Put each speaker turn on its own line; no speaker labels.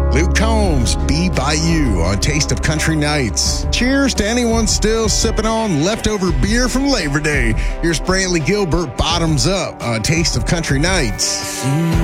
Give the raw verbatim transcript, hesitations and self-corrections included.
Luke Combs, Be By You on Taste of Country Nights. Cheers to anyone still sipping on leftover beer from Labor Day. Here's Brantley Gilbert, Bottoms Up on Taste of Country Nights.